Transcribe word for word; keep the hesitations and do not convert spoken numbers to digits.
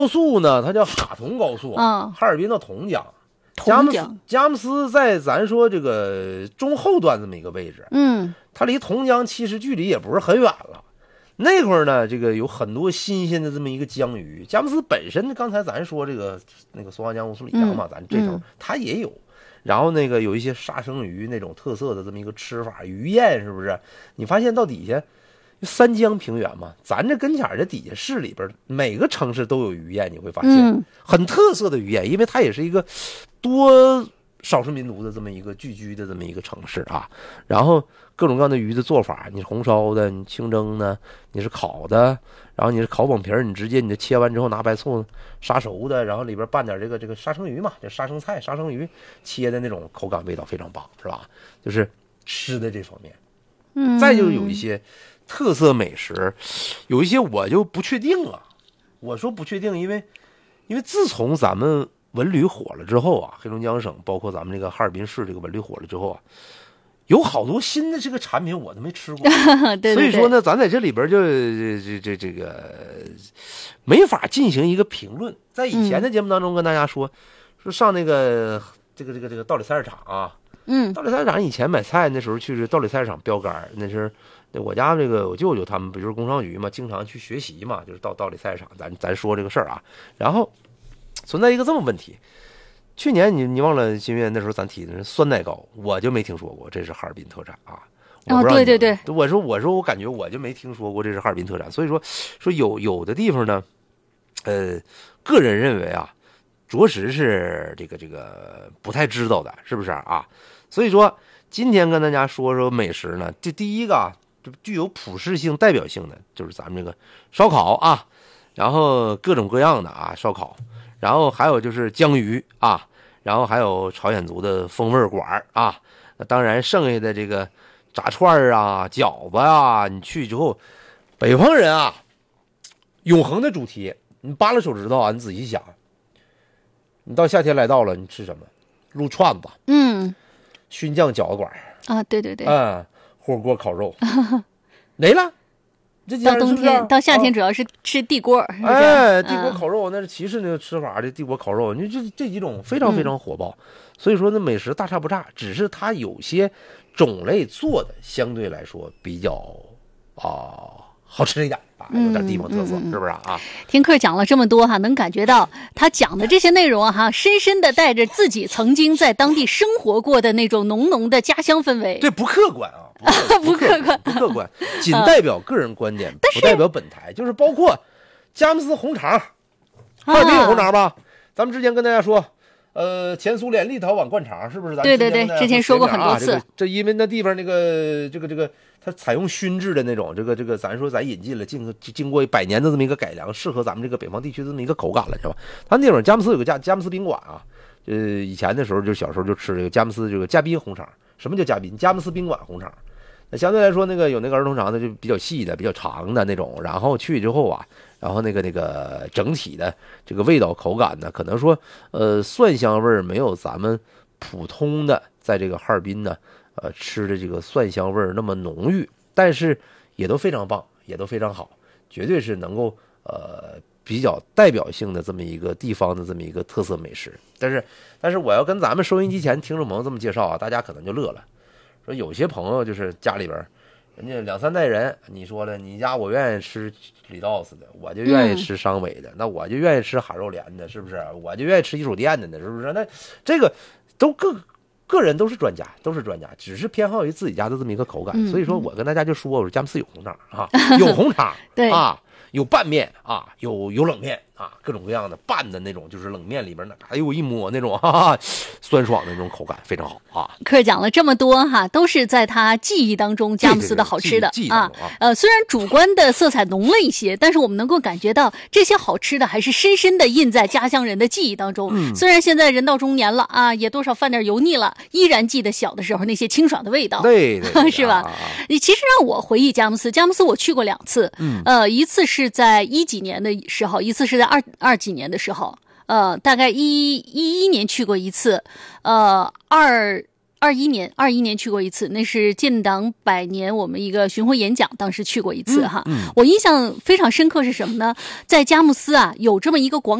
高速呢，它叫哈同高速， 嗯， 哈尔滨到同江。 同江， 佳木斯在咱说这个中后段这么一个位置， 嗯， 它离同江其实距离也不是很远了。那会儿呢，这个有很多新鲜的这么一个江鱼。佳木斯本身，刚才咱说这个那个松花江、乌苏里江嘛，咱这头它也有。然后那个有一些杀生鱼那种特色的这么一个吃法，鱼宴是不是？你发现到底下三江平原嘛，咱这跟前这底下市里边每个城市都有鱼宴，你会发现很特色的鱼宴，因为它也是一个多少数民族的这么一个聚居的这么一个城市啊。然后各种各样的鱼的做法，你是红烧的，你清蒸的，你是烤的，然后你是烤网皮儿，你直接你就切完之后拿白醋杀熟的，然后里边拌点这个这个杀生鱼嘛，这杀生菜、杀生鱼切的那种口感味道非常棒，是吧？就是吃的这方面。 嗯， 再就是有一些特色美食，有一些我就不确定了。我说不确定，因为因为自从咱们文旅火了之后啊，黑龙江省包括咱们这个哈尔滨市这个文旅火了之后啊，有好多新的这个产品我都没吃过。 对对对， 所以说呢，咱在这里边就这这这这个没法进行一个评论。在以前的节目当中跟大家说，嗯、说上那个这个这个这个道里菜市场啊。 嗯， 道里菜市场以前买菜那时候去这道里菜市场标杆，那是我家这个我舅舅他们不就是工商局嘛，经常去学习嘛，就是到道里菜市场，咱咱说这个事儿啊。然后存在一个这么问题，去年你你忘了新月那时候咱提的是酸奶糕，我就没听说过这是哈尔滨特产啊。 哦，对对对， 我说我说我感觉我就没听说过这是哈尔滨特产，所以说说有有的地方呢，呃，个人认为啊，着实是这个这个不太知道的，是不是啊？所以说今天跟大家说说美食呢，这第一个啊，就具有普适性、代表性的就是咱们这个烧烤啊，然后各种各样的啊烧烤，然后还有就是江鱼啊，然后还有朝鲜族的风味馆啊，那当然剩下的这个炸串啊、饺子啊，你去之后，北方人啊，永恒的主题，你扒拉手指头啊，你仔细想，你到夏天来到了，你吃什么？撸串子， 嗯， 熏酱饺子馆啊，对对对， 嗯，火锅烤肉没了。这到冬天到夏天主要是吃地锅， 啊、哎，地锅烤肉、嗯、那是歧视那个吃法的地锅烤肉，你这这几种非常非常火爆、嗯，所以说那美食大差不差，只是它有些种类做的相对来说比较啊、呃、好吃一点啊，有点地方特色，嗯嗯嗯、是不是啊？ 听课讲了这么多哈，能感觉到他讲的这些内容哈，深深的带着自己曾经在当地生活过的那种浓浓的家乡氛围。 对，不客观啊。 不客观， 不客观，仅代表个人观点，不代表本台。就是包括佳木斯红肠，哈尔滨有红肠吧？咱们之前跟大家说，呃，前苏联立陶宛灌肠是不是？咱对对对，之前说过很多次。 啊、这, 个、这因为那地方那个这个这个，它采用熏制的那种，这个这个，咱说咱引进了，经经过百年的这么一个改良，适合咱们这个北方地区这么一个口感了，是吧？它那会儿佳木斯有个佳佳木斯宾馆啊，呃，以前的时候就小时候就吃这个佳木斯这个嘉宾红肠。什么叫嘉宾？佳木斯宾馆红肠。那相对来说，那个有那个儿童肠的就比较细的、比较长的那种，然后去之后啊，然后那个那个整体的这个味道口感呢，可能说呃蒜香味没有咱们普通的在这个哈尔滨呢呃吃的这个蒜香味那么浓郁，但是也都非常棒，也都非常好，绝对是能够呃比较代表性的这么一个地方的这么一个特色美食。但是但是我要跟咱们收音机前听众朋友这么介绍啊，大家可能就乐了。说有些朋友就是家里边人家两三代人，你说了你家我愿意吃李道士的，我就愿意吃商委的、嗯、那我就愿意吃海肉莲的，是不是？我就愿意吃一手店的呢，是不是？那这个都各个人都是专家，都是专家，只是偏好于自己家的这么一个口感、嗯、所以说我跟大家就说，我说佳木斯有红肠啊，有红肠对啊，有拌面啊，有有冷面啊，各种各样的拌的那种，就是冷面里边那哎呦一摸那种哈哈酸爽的那种口感非常好啊。 课讲了这么多哈，都是在他记忆当中佳木斯的好吃的对对对啊, 啊。呃，虽然主观的色彩浓了一些，但是我们能够感觉到这些好吃的还是深深的印在家乡人的记忆当中。嗯，虽然现在人到中年了啊，也多少犯点油腻了，依然记得小的时候那些清爽的味道。 对对对， 是吧？啊、你其实让我回忆佳木斯，佳木斯我去过两次。嗯，呃，一次是在一几年的时候，一次是在二二几年的时候。呃，大概一一一年去过一次，呃，二二一年，二一年去过一次，那是建党百年我们一个巡回演讲，当时去过一次哈。 嗯嗯、 我印象非常深刻是什么呢？在佳木斯啊，有这么一个广